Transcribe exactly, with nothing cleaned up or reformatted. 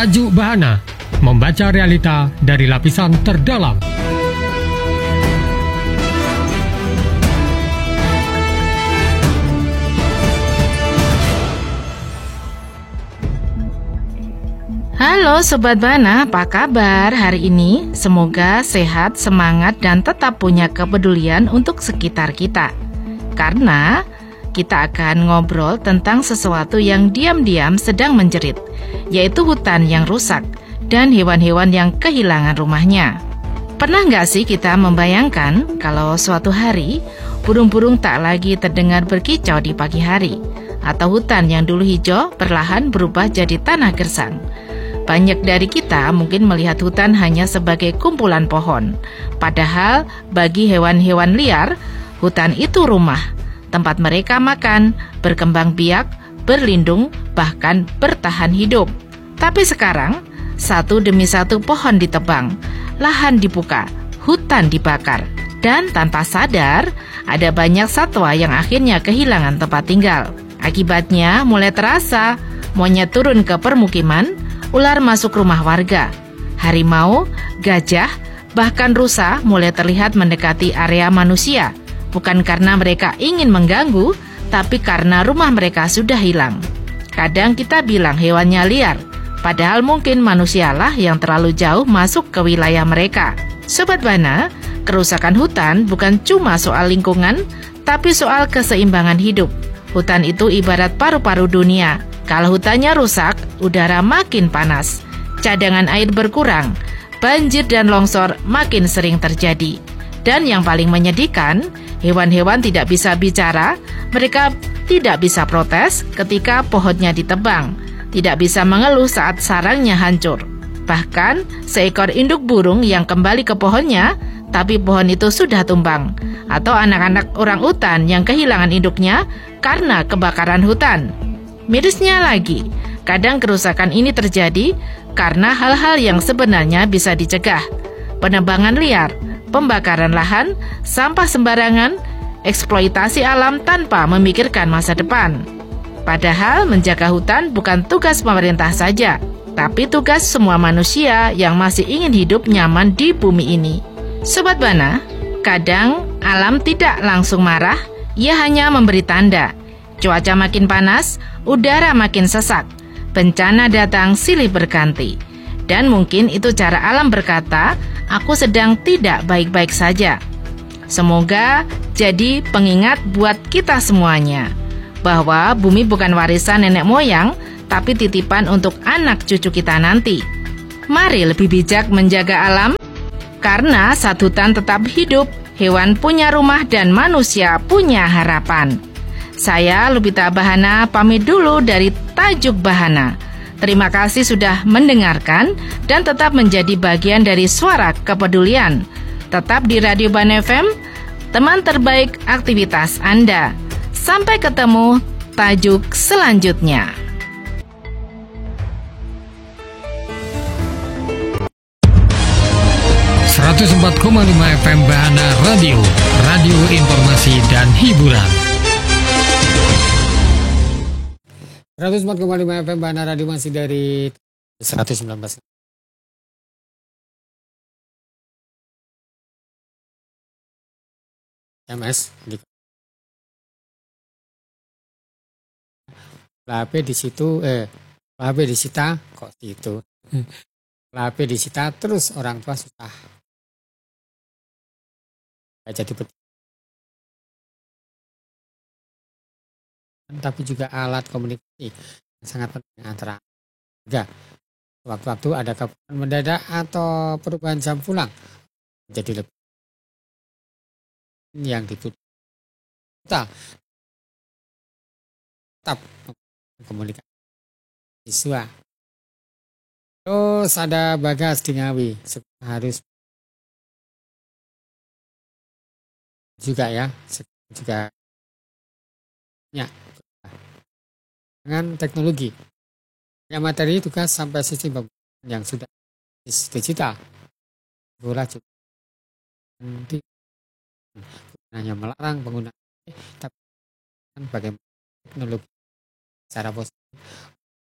Tajuk Bahana, membaca realita dari lapisan terdalam. Halo Sobat Bahana, apa kabar hari ini? Semoga sehat, semangat, dan tetap punya kepedulian untuk sekitar kita. Karena kita akan ngobrol tentang sesuatu yang diam-diam sedang menjerit, yaitu hutan yang rusak dan hewan-hewan yang kehilangan rumahnya. Pernah nggak sih kita membayangkan kalau suatu hari burung-burung tak lagi terdengar berkicau di pagi hari, atau hutan yang dulu hijau perlahan berubah jadi tanah gersang? Banyak dari kita mungkin melihat hutan hanya sebagai kumpulan pohon, padahal bagi hewan-hewan liar, hutan itu rumah, tempat mereka makan, berkembang biak, berlindung, bahkan bertahan hidup. Tapi sekarang, satu demi satu pohon ditebang, lahan dibuka, hutan dibakar, dan tanpa sadar, ada banyak satwa yang akhirnya kehilangan tempat tinggal. Akibatnya mulai terasa, monyet turun ke permukiman, ular masuk rumah warga, harimau, gajah, bahkan rusa mulai terlihat mendekati area manusia. Bukan karena mereka ingin mengganggu, tapi karena rumah mereka sudah hilang. Kadang kita bilang hewannya liar, padahal mungkin manusialah yang terlalu jauh masuk ke wilayah mereka. Sobat Bahana, kerusakan hutan bukan cuma soal lingkungan, tapi soal keseimbangan hidup. Hutan itu ibarat paru-paru dunia. Kalau hutannya rusak, udara makin panas, cadangan air berkurang, banjir dan longsor makin sering terjadi. Dan yang paling menyedihkan, hewan-hewan tidak bisa bicara, mereka tidak bisa protes ketika pohonnya ditebang, tidak bisa mengeluh saat sarangnya hancur. Bahkan, seekor induk burung yang kembali ke pohonnya, tapi pohon itu sudah tumbang, atau anak-anak orangutan yang kehilangan induknya karena kebakaran hutan. Mirisnya lagi, kadang kerusakan ini terjadi karena hal-hal yang sebenarnya bisa dicegah. Penebangan liar, pembakaran lahan, sampah sembarangan, eksploitasi alam tanpa memikirkan masa depan. Padahal menjaga hutan bukan tugas pemerintah saja, tapi tugas semua manusia yang masih ingin hidup nyaman di bumi ini. Sobat Bahana, kadang alam tidak langsung marah, ia hanya memberi tanda. Cuaca makin panas, udara makin sesak, bencana datang silih berganti. Dan mungkin itu cara alam berkata, aku sedang tidak baik-baik saja. Semoga jadi pengingat buat kita semuanya, bahwa bumi bukan warisan nenek moyang, tapi titipan untuk anak cucu kita nanti. Mari lebih bijak menjaga alam, karena saat hutan tetap hidup, hewan punya rumah dan manusia punya harapan. Saya Lupita Bahana pamit dulu dari Tajuk Bahana. Terima kasih sudah mendengarkan dan tetap menjadi bagian dari suara kepedulian. Tetap di Radio Bahana F M, teman terbaik aktivitas Anda. Sampai ketemu tajuk selanjutnya. seratus empat koma lima F M Bahana Radio, radio informasi dan hiburan. seratus empat koma lima F M Bahana Radio masih dari seratus sembilan belas. M S di H P di situ eh H P disita kok situ. H P disita terus orang tua susah. Gak jadi betul. Tapi juga alat komunikasi yang sangat penting antara keluarga. Waktu-waktu ada keperluan mendadak atau perubahan jam pulang jadi lebih yang dibutuhkan. Kita tetap komunikasi siswa. Terus ada Bagas di Ngawi, harus juga ya, juga ya. Dengan teknologi yang materi tugas sampai sistem yang sudah digital bola juga nanti hanya melarang penggunaan tapi bagaimana teknologi secara positif